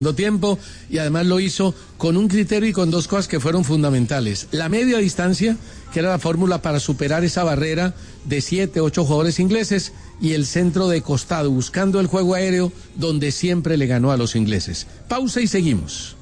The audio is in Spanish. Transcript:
tiempo, y además lo hizo con un criterio y con dos cosas que fueron fundamentales: la media distancia, que era la fórmula para superar esa barrera de 7, 8 jugadores ingleses, y el centro de costado, buscando el juego aéreo donde siempre le ganó a los ingleses. Pausa y seguimos.